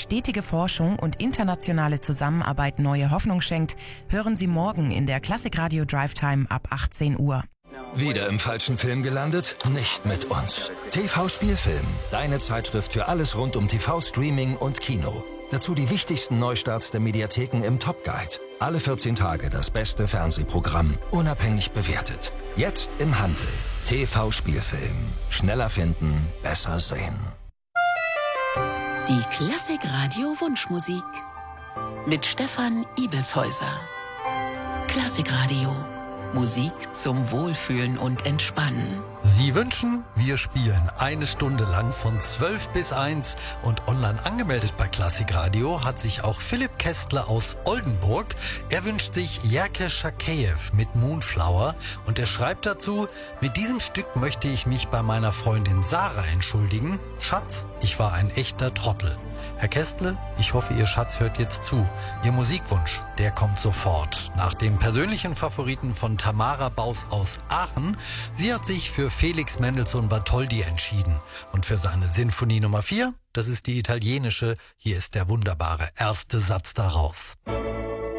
stetige Forschung und internationale Zusammenarbeit neue Hoffnung schenkt, hören Sie morgen in der Klassikradio Drive Time ab 18 Uhr. Wieder im falschen Film gelandet? Nicht mit uns. TV Spielfilm, deine Zeitschrift für alles rund um TV-Streaming und Kino. Dazu die wichtigsten Neustarts der Mediatheken im Top Guide. Alle 14 Tage das beste Fernsehprogramm, unabhängig bewertet. Jetzt im Handel. TV Spielfilm. Schneller finden, besser sehen. Die Klassikradio Wunschmusik mit Stefan Ibelshäuser. Klassikradio. Musik zum Wohlfühlen und Entspannen. Sie wünschen, wir spielen 1 Stunde lang von 12 bis 1 und online angemeldet bei Klassikradio hat sich auch Philipp Kästler aus Oldenburg. Er wünscht sich Jerke Schakejew mit Moonflower und er schreibt dazu: Mit diesem Stück möchte ich mich bei meiner Freundin Sarah entschuldigen. Schatz, ich war ein echter Trottel. Herr Kästle, ich hoffe, Ihr Schatz hört jetzt zu. Ihr Musikwunsch, der kommt sofort. Nach dem persönlichen Favoriten von Tamara Baus aus Aachen. Sie hat sich für Felix Mendelssohn Bartholdy entschieden. Und für seine Sinfonie Nummer 4, das ist die italienische, hier ist der wunderbare erste Satz daraus.